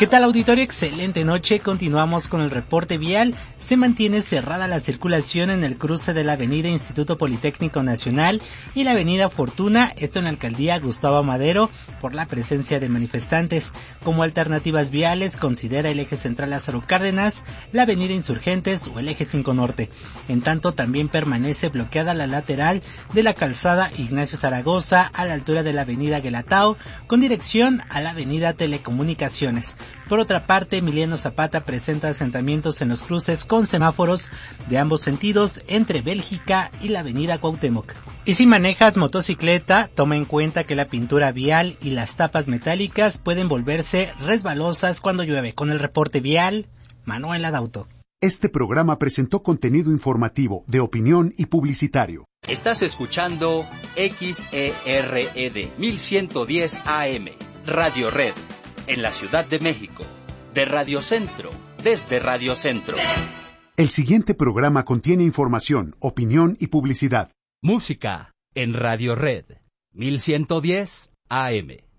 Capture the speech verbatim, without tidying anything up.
¿Qué tal, auditorio? Excelente noche. Continuamos con el reporte vial. Se mantiene cerrada la circulación en el cruce de la avenida Instituto Politécnico Nacional y la avenida Fortuna, esto en la alcaldía Gustavo Amadero, por la presencia de manifestantes. Como alternativas viales considera el eje central Lázaro Cárdenas, la avenida Insurgentes o el eje cinco Norte. En tanto, también permanece bloqueada la lateral de la calzada Ignacio Zaragoza a la altura de la avenida Guelatao con dirección a la avenida Telecomunicaciones. Por otra parte, Emiliano Zapata presenta asentamientos en los cruces con semáforos de ambos sentidos entre Bélgica y la avenida Cuauhtémoc. Y si manejas motocicleta, toma en cuenta que la pintura vial y las tapas metálicas pueden volverse resbalosas cuando llueve. Con el reporte vial, Manuel Adauto. Este programa presentó contenido informativo, de opinión y publicitario. Estás escuchando X E R E D mil ciento diez A M, Radio Red, en la Ciudad de México, de Radio Centro, desde Radio Centro. El siguiente programa contiene información, opinión y publicidad. Música en Radio Red, mil ciento diez A M.